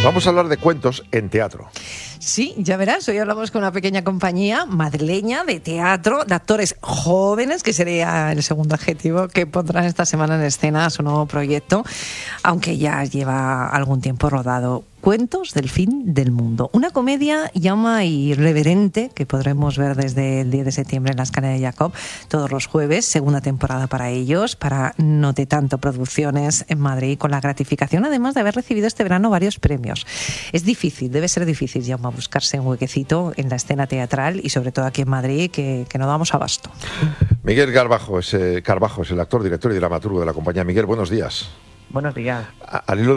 Vamos a hablar de cuentos en teatro. Sí, ya verás, hoy hablamos con una pequeña compañía madrileña de teatro, de actores jóvenes, que sería el segundo adjetivo, que pondrán esta semana en escena su nuevo proyecto, aunque ya lleva algún tiempo rodado. Cuentos del fin del mundo. Una comedia llama irreverente que podremos ver desde el 10 de septiembre en la Escala de Jacob todos los jueves, segunda temporada para ellos, para No Te Tanto Producciones en Madrid, con la gratificación además de haber recibido este verano varios premios. Es difícil, debe ser difícil, Jaume, buscarse un huequecito en la escena teatral y sobre todo aquí en Madrid, que no damos abasto. Miguel Carbajo es el actor, director y dramaturgo de la compañía. Miguel, buenos días. Buenos días. Al hilo